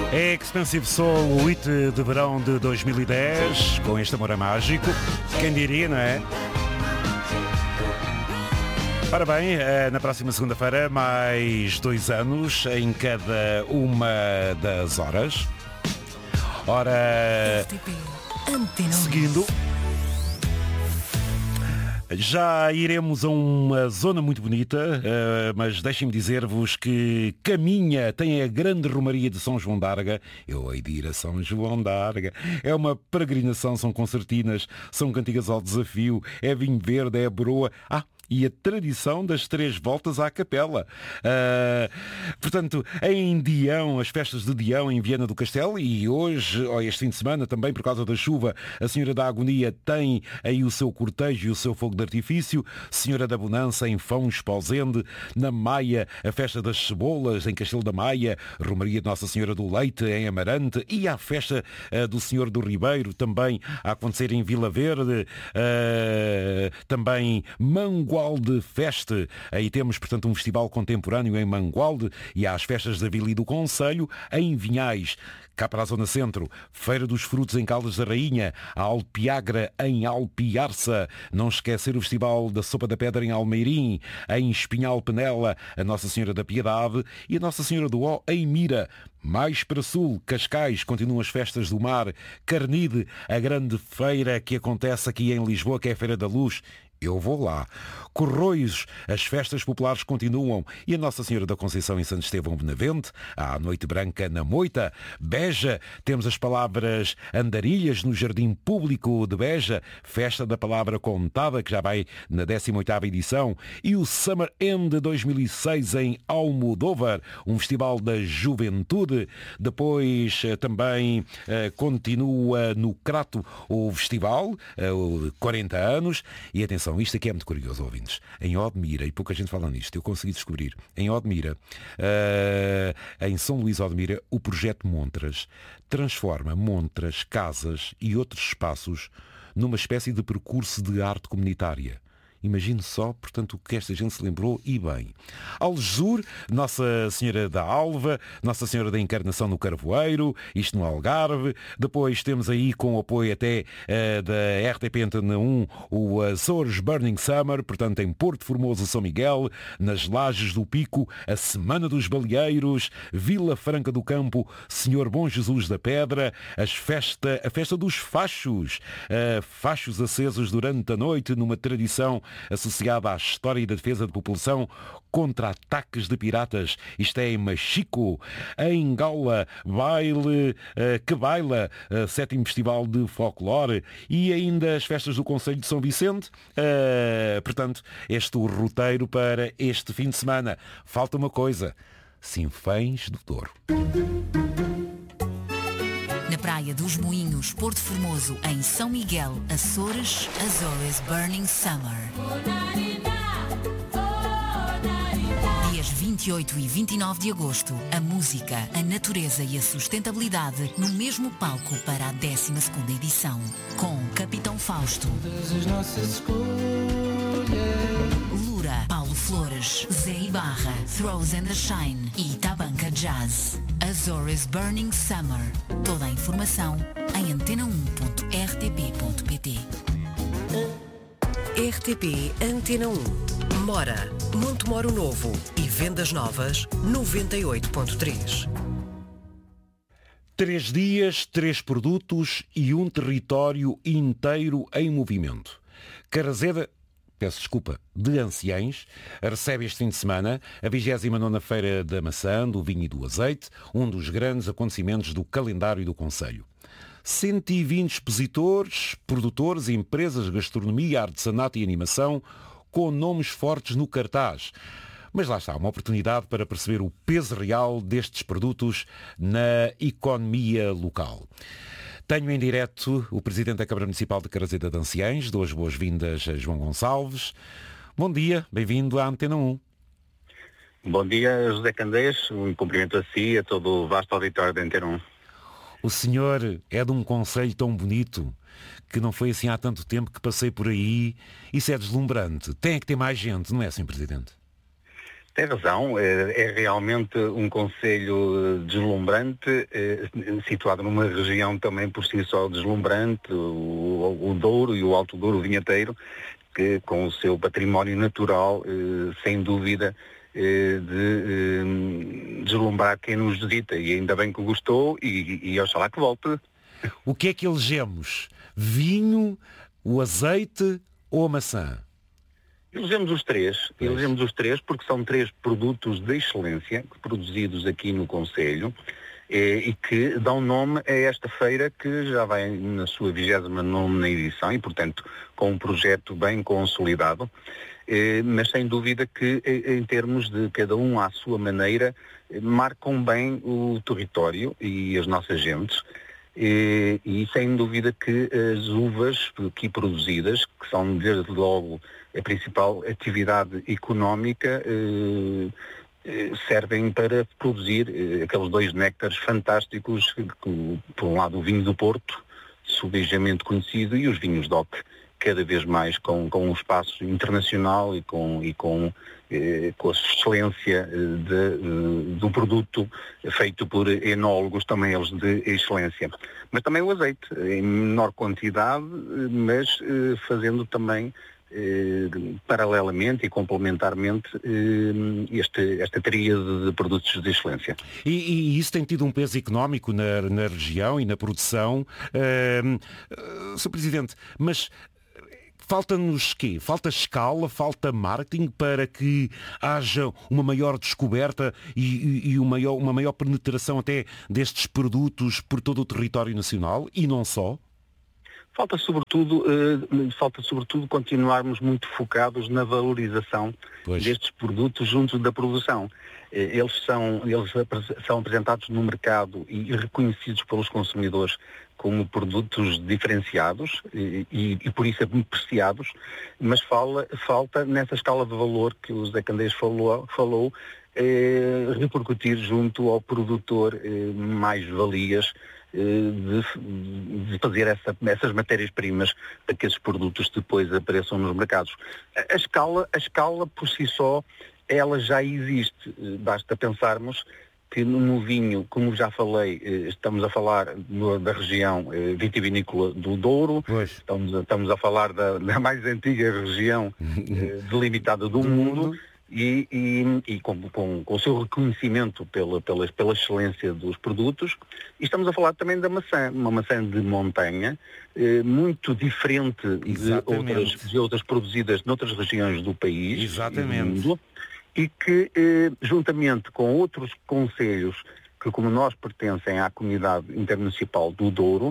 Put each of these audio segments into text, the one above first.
É Expensive Soul, o hit de verão de 2010, com este amor mágico. Quem diria, não é? Ora bem, na próxima segunda-feira, mais 2 anos em cada uma das horas. Ora, seguindo, já iremos a uma zona muito bonita, mas deixem-me dizer-vos que caminha, tem a grande romaria de São João d'Arga. Eu hei de ir a São João d'Arga. É uma peregrinação, são concertinas, são cantigas ao desafio, é vinho verde, é broa. E a tradição das 3 voltas à capela. Portanto, em Dião, as festas de Dião em Viana do Castelo, e hoje, ou este fim de semana, também por causa da chuva, a Senhora da Agonia tem aí o seu cortejo e o seu fogo de artifício. Senhora da Bonança em Fões, Pausende. Na Maia, a festa das cebolas em Castelo da Maia. Romaria de Nossa Senhora do Leite em Amarante. E a festa do Senhor do Ribeiro, também a acontecer em Vila Verde. Também Mangualde Feste. Aí temos, portanto, um festival contemporâneo em Mangualde, e há as festas da Vila e do Conselho em Vinhais. Cá para a Zona Centro, Feira dos Frutos em Caldas da Rainha, a Alpiagra em Alpiarça, não esquecer o Festival da Sopa da Pedra em Almeirim, em Espinhal Penela, a Nossa Senhora da Piedade e a Nossa Senhora do Ó em Mira. Mais para sul, Cascais, continuam as festas do mar, Carnide, a grande feira que acontece aqui em Lisboa, que é a Feira da Luz. Eu vou lá. Corroios, as festas populares continuam, e a Nossa Senhora da Conceição em Santo Estevão Benavente, a Noite Branca na Moita. Beja, temos as palavras Andarilhas no Jardim Público de Beja, Festa da Palavra Contada, que já vai na 18ª edição, e o Summer End 2006 em Almodóvar, um festival da juventude. Depois também continua no Crato o festival, 40 anos, e atenção, isto aqui é muito curioso, ouvintes. Em Odmira, e pouca gente fala nisto, eu consegui descobrir, em Odmira, em São Luís Odmira, o projeto Montras transforma Montras, casas e outros espaços numa espécie de percurso de arte comunitária. Imagine só, portanto, o que esta gente se lembrou, e bem. Algesur, Nossa Senhora da Alva, Nossa Senhora da Encarnação no Carvoeiro, isto no Algarve. Depois temos aí, com o apoio até da RTP Antena 1, o Açores Burning Summer, portanto, em Porto Formoso, São Miguel, nas Lajes do Pico, a Semana dos Baleeiros, Vila Franca do Campo, Senhor Bom Jesus da Pedra, a festa dos fachos, fachos acesos durante a noite, numa tradição associada à história e da defesa da população contra ataques de piratas. Isto é em Machico. Em Gaula, baile que baila, 7º Festival de Folclore, e ainda as festas do Conselho de São Vicente. Portanto, este é o roteiro para este fim de semana. Falta uma coisa: Sinfãs do Douro. Na Praia dos Moinhos, Porto Formoso, em São Miguel, Açores, Azores Burning Summer. Dias 28 e 29 de agosto, a música, a natureza e a sustentabilidade no mesmo palco para a 12ª edição. Com Capitão Fausto, Lura, Paulo Flores, Zé Ibarra, Throws and the Shine e Tabanca Jazz. Azores Burning Summer. Toda a informação em antena1.rtp.pt. RTP Antena 1. Mora, Montemoro Novo e Vendas Novas 98.3. 3 dias, 3 produtos e um território inteiro em movimento. Carrazeda, de Anciães, recebe este fim de semana a 29ª Feira da Maçã, do Vinho e do Azeite, um dos grandes acontecimentos do calendário do Conselho. 120 expositores, produtores, empresas de gastronomia, artesanato e animação, com nomes fortes no cartaz. Mas lá está, uma oportunidade para perceber o peso real destes produtos na economia local. Tenho em direto o Presidente da Câmara Municipal de Carrazeda de Anciães. Dou as boas-vindas a João Gonçalves. Bom dia, bem-vindo à Antena 1. Bom dia, José Candeias. Um cumprimento a si e a todo o vasto auditório da Antena 1. O senhor é de um concelho tão bonito que não foi assim há tanto tempo que passei por aí. Isso é deslumbrante. Tem que ter mais gente, não é, Sr. Presidente? Tem razão, é realmente um concelho deslumbrante, situado numa região também por si só deslumbrante, o Douro e o Alto Douro Vinheteiro, que com o seu património natural, sem dúvida, de deslumbrar quem nos visita, e ainda bem que gostou e oxalá que volte. O que é que elegemos? Vinho, o azeite ou a maçã? Elegemos os três porque são três produtos de excelência produzidos aqui no concelho e que dão nome a esta feira, que já vai na sua 29ª edição e, portanto, com um projeto bem consolidado, mas sem dúvida que, em termos de cada um à sua maneira, marcam bem o território e as nossas gentes. E sem dúvida que as uvas aqui produzidas, que são desde logo a principal atividade económica, servem para produzir aqueles 2 néctares fantásticos, por um lado o vinho do Porto, subejamente conhecido, e os vinhos DOC, cada vez mais com um espaço internacional e com a excelência do produto feito por enólogos, também eles de excelência. Mas também o azeite, em menor quantidade, mas fazendo também paralelamente e complementarmente esta tríade de produtos de excelência. E isso tem tido um peso económico na região e na produção. Sr. Presidente, mas falta-nos quê? Falta escala, falta marketing para que haja uma maior descoberta e uma maior penetração até destes produtos por todo o território nacional e não só? Falta sobretudo continuarmos muito focados na valorização destes produtos junto da produção. Eles são apresentados no mercado e reconhecidos pelos consumidores como produtos diferenciados e por isso apreciados, mas falta nessa escala de valor que o José Candeias falou, repercutir junto ao produtor mais valias de fazer essas matérias-primas para que esses produtos depois apareçam nos mercados. A escala por si só, ela já existe. Basta pensarmos que no vinho, como já falei, estamos a falar da região vitivinícola do Douro, estamos a falar da mais antiga região delimitada do mundo. E com o seu reconhecimento pela excelência dos produtos, e estamos a falar também da maçã, uma maçã de montanha, muito diferente de outras produzidas noutras regiões do país. Exatamente. E do mundo, e que, juntamente com outros concelhos que, como nós, pertencem à comunidade intermunicipal do Douro,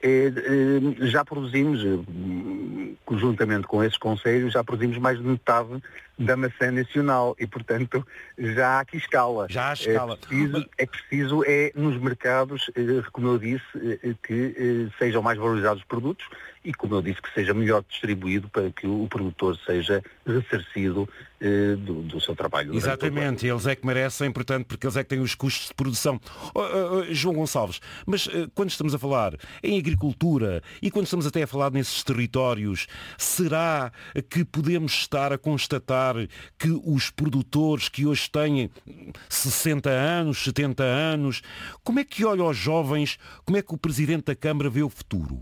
já produzimos, conjuntamente com esses concelhos, já produzimos mais de metade da maçã nacional e, portanto, já há aqui escala. Já há escala. É preciso nos mercados, como eu disse, que sejam mais valorizados os produtos e, como eu disse, que seja melhor distribuído para que o produtor seja ressarcido do seu trabalho. Exatamente, eles é que merecem, portanto, porque eles é que têm os custos de produção. João Gonçalves, mas quando estamos a falar em agricultura e quando estamos até a falar nesses territórios, será que podemos estar a constatar que os produtores que hoje têm 60 anos, 70 anos, como é que olha aos jovens, como é que o Presidente da Câmara vê o futuro?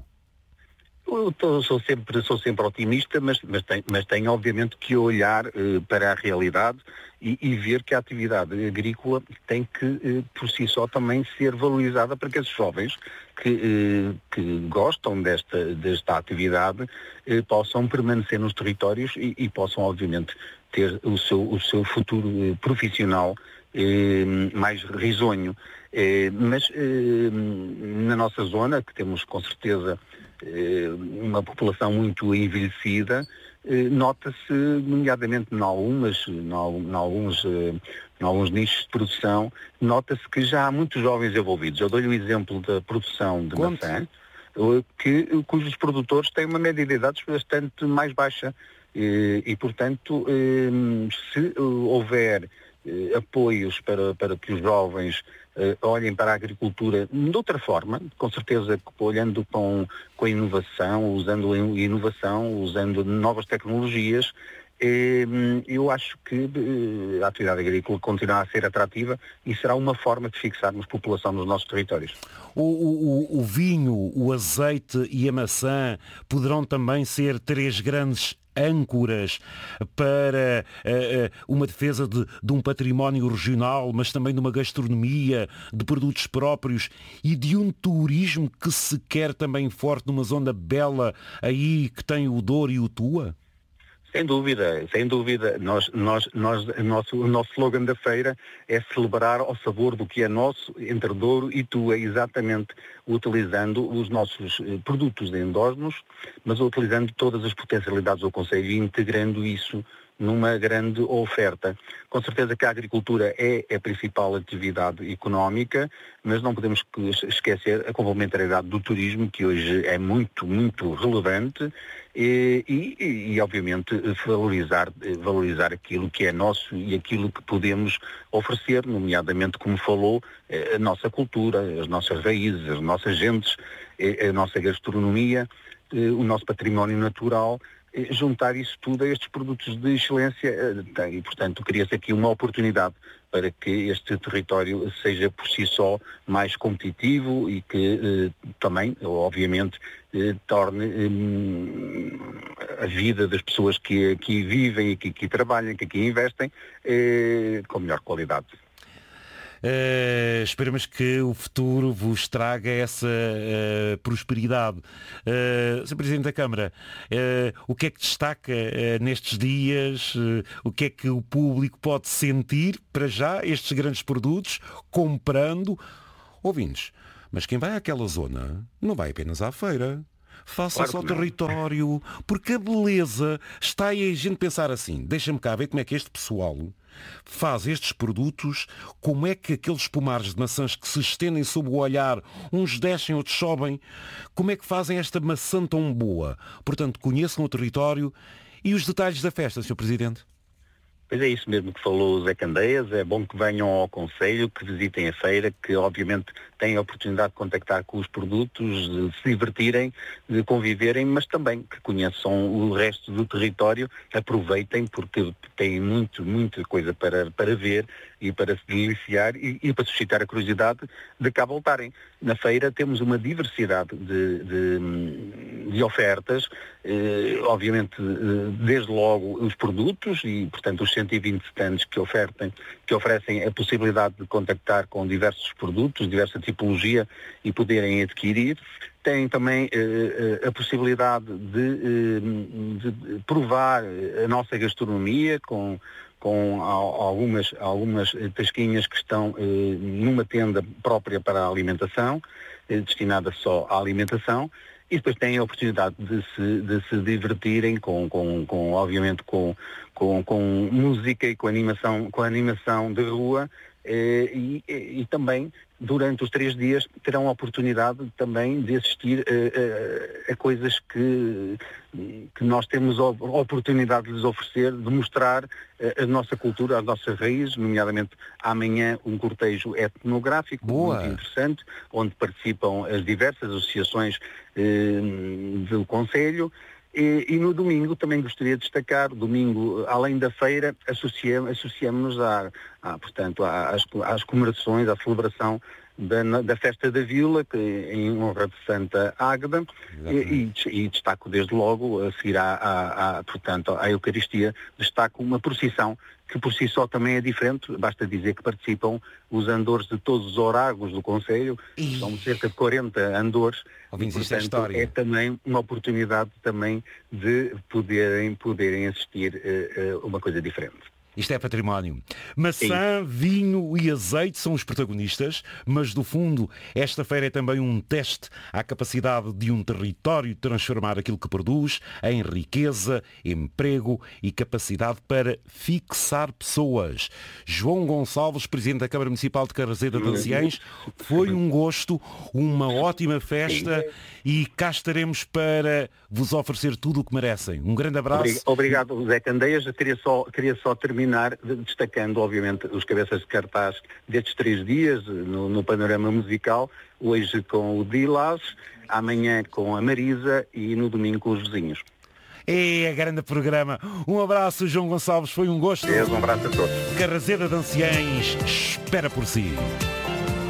Eu sou sempre otimista, mas tenho obviamente que olhar para a realidade e ver que a atividade agrícola tem que, por si só, também ser valorizada para que esses jovens que gostam desta atividade possam permanecer nos territórios e possam, obviamente, ter o seu futuro profissional mais risonho. Mas na nossa zona, que temos com certeza uma população muito envelhecida, nota-se, nomeadamente em alguns nichos de produção, nota-se que já há muitos jovens envolvidos. Eu dou-lhe o exemplo da produção de maçã, cujos produtores têm uma média de idades bastante mais baixa e portanto, se houver apoios para que os jovens olhem para a agricultura de outra forma, com certeza olhando com a inovação, usando novas tecnologias, Eu acho que a atividade agrícola continua a ser atrativa e será uma forma de fixarmos população nos nossos territórios. O vinho, o azeite e a maçã poderão também ser 3 grandes âncoras para uma defesa de um património regional, mas também de uma gastronomia, de produtos próprios e de um turismo que se quer também forte numa zona bela aí que tem o Douro e o Tua? Sem dúvida, sem dúvida. O nosso slogan da feira é celebrar ao sabor do que é nosso, entre Douro e Tua, exatamente utilizando os nossos produtos endógenos, mas utilizando todas as potencialidades do concelho e integrando isso numa grande oferta. Com certeza que a agricultura é a principal atividade económica, mas não podemos esquecer a complementariedade do turismo, que hoje é muito, muito relevante, e obviamente valorizar aquilo que é nosso e aquilo que podemos oferecer, nomeadamente, como falou, a nossa cultura, as nossas raízes, as nossas gentes, a nossa gastronomia, o nosso património natural. Juntar isso tudo a estes produtos de excelência e, portanto, cria-se aqui uma oportunidade para que este território seja por si só mais competitivo e que também, obviamente, torne a vida das pessoas que aqui vivem e que aqui trabalham, que aqui investem, com melhor qualidade. Esperamos que o futuro vos traga essa prosperidade. Sr. Presidente da Câmara, o que é que destaca nestes dias? O que é que o público pode sentir para já estes grandes produtos comprando? Ouvintes, mas quem vai àquela zona não vai apenas à feira. Faça-se ao território, porque a beleza está aí a gente pensar assim, deixa-me cá ver como é que este pessoal faz estes produtos, como é que aqueles pomares de maçãs que se estendem sob o olhar, uns descem, outros sobem, como é que fazem esta maçã tão boa? Portanto, conheçam o território e os detalhes da festa, Sr. Presidente. Pois é isso mesmo que falou o Zé Candeias, é bom que venham ao Concelho, que visitem a feira, que obviamente têm a oportunidade de contactar com os produtos, de se divertirem, de conviverem, mas também que conheçam o resto do território, aproveitem porque têm muita coisa para ver e para se deliciar e para suscitar a curiosidade de cá voltarem. Na feira temos uma diversidade de ofertas, obviamente desde logo os produtos e, portanto, os 120 stands que oferecem a possibilidade de contactar com diversos produtos, diversa tipologia e poderem adquirir. Tem também a possibilidade de provar a nossa gastronomia com algumas tasquinhas que estão numa tenda própria para a alimentação, destinada só à alimentação. E depois têm a oportunidade de se divertirem obviamente com música e com animação de rua e também durante os 3 dias terão a oportunidade também de assistir a coisas que nós temos a oportunidade de lhes oferecer, de mostrar a nossa cultura, as nossas raízes, nomeadamente amanhã um cortejo etnográfico muito interessante, onde participam as diversas associações do Concelho. E no domingo também gostaria de destacar, domingo, além da feira, associamos-nos portanto, às comemorações, à celebração da Festa da Vila, que, em honra de Santa Águeda, e destaco desde logo, a seguir portanto, à Eucaristia, destaco uma procissão que por si só também é diferente, basta dizer que participam os andores de todos os oragos do Concelho, são cerca de 40 andores, e, portanto, é também uma oportunidade também de poderem assistir a uma coisa diferente. Isto é património. Maçã, vinho e azeite são os protagonistas, mas do fundo esta feira é também um teste à capacidade de um território transformar aquilo que produz em riqueza, emprego e capacidade para fixar pessoas. João Gonçalves, Presidente da Câmara Municipal de Carrazeda de Anciães, foi um gosto, uma ótima festa e cá estaremos para vos oferecer tudo o que merecem. Um grande abraço. Obrigado, Zé Candeias. Eu queria só terminar destacando, obviamente, os cabeças de cartaz destes 3 dias no panorama musical, hoje com o Dilas, amanhã com a Marisa e no domingo com os vizinhos. É grande programa. Um abraço, João Gonçalves, foi um gosto. Um abraço a todos. Carrazeda de Anciães espera por si.